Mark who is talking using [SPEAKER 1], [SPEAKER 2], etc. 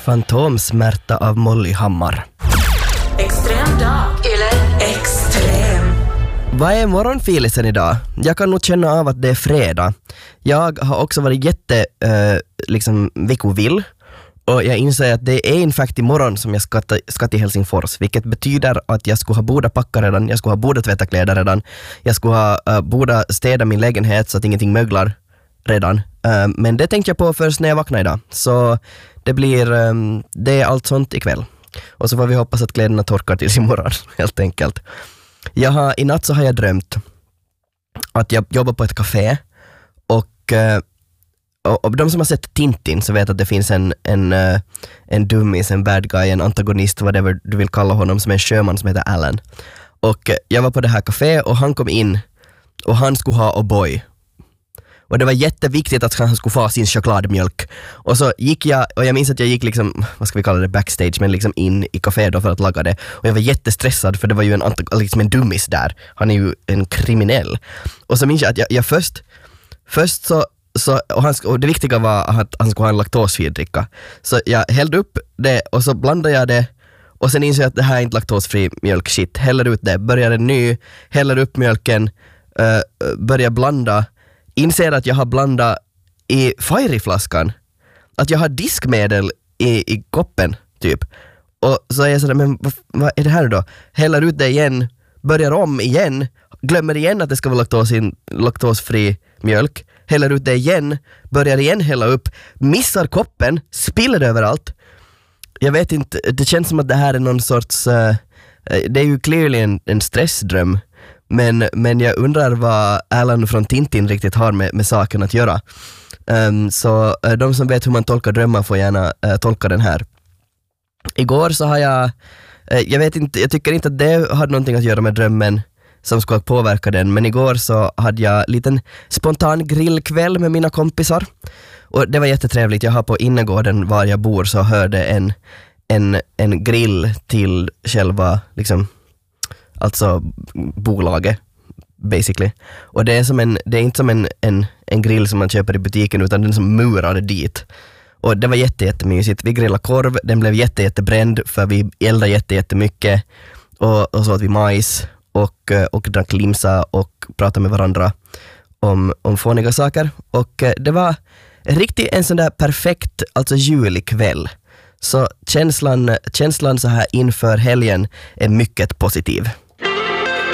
[SPEAKER 1] Fantomsmärta av Molly Hammar.
[SPEAKER 2] Extrem dag eller extrem.
[SPEAKER 1] Vad är morgonfilisen idag? Jag kan nog känna av att det är fredag. Jag har också varit veckovill. Och jag inser att det är en fakt imorgon som jag ska till Helsingfors, vilket betyder att jag skulle ha borde packa redan, jag skulle ha borde tvätta kläder redan, jag skulle ha borde städa min lägenhet så att ingenting möglar redan. Men det tänkte jag på först när jag vaknade idag. Så det är allt sånt ikväll. Och så får vi hoppas att kläderna torkar tills imorgon, helt enkelt. I natt så har jag drömt att jag jobbar på ett café och de som har sett Tintin så vet att det finns en dummis, en bad guy, en antagonist, whatever du vill kalla honom, som är en sjöman som heter Alan. Och jag var på det här café och han kom in och han skulle ha O'boy. Och det var jätteviktigt att han skulle få sin chokladmjölk. Och så gick jag, och jag minns att jag gick liksom, vad ska vi kalla det, backstage, men liksom in i café då för att laga det. Och jag var jättestressad för det var ju en dummis där. Han är ju en kriminell. Och så minns jag att jag först och det viktiga var att han skulle ha en laktosfri dricka. Så jag hällde upp det och så blandade jag det. Och sen insåg jag att det här är inte laktosfri mjölk, shit. Häller ut det, börjar en ny, häller upp mjölken, börjar blanda. Inser att jag har blandat i Fairy-flaskan. Att jag har diskmedel i koppen, typ. Och så är jag sådär, men vad är det här då? Häller ut det igen, börjar om igen, glömmer igen att det ska vara laktosfri mjölk. Häller ut det igen, börjar igen hälla upp, missar koppen, spiller överallt. Jag vet inte, det känns som att det här är någon sorts... det är ju clearly en stressdröm. Men jag undrar vad Alan från Tintin riktigt har med saken att göra. Så de som vet hur man tolkar drömmar får gärna tolka den här. Igår så har jag tycker inte att det hade någonting att göra med drömmen som skulle påverka den, men igår så hade jag en liten spontan grillkväll med mina kompisar. Och det var jättetrevligt. Jag har på innergården var jag bor så hörde en grill till själva liksom, alltså bolaget basically. Och det är inte som en grill som man köper i butiken, utan den som murade dit. Och det var jättemysigt. Vi grillade korv, den blev jättebränd för vi eldade jättemycket och så åt vi majs och drack limsa och pratade med varandra om fåniga saker. Och det var riktigt en sån där perfekt, alltså julig kväll. Så känslan så här inför helgen är mycket positiv.